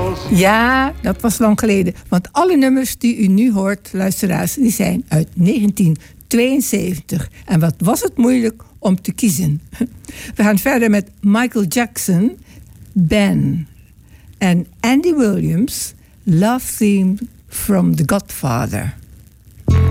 Ja, dat was lang geleden. Want alle nummers die u nu hoort, luisteraars, die zijn uit 1972. En wat was het moeilijk om te kiezen. We gaan verder met Michael Jackson, Ben. En Andy Williams, Love Theme from The Godfather.